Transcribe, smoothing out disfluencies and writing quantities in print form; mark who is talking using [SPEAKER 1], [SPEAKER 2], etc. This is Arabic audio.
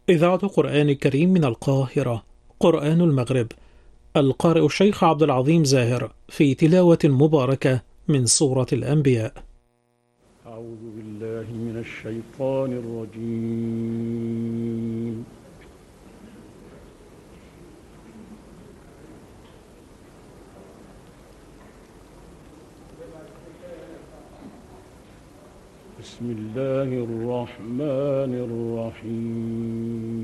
[SPEAKER 1] إذاعة قرآن الكريم من القاهرة. قرآن المغرب. القارئ الشيخ عبد العظيم زاهر في تلاوة مباركة من سورة الأنبياء.
[SPEAKER 2] أعوذ بالله من الشيطان الرجيم. بسم الله الرحمن الرحيم.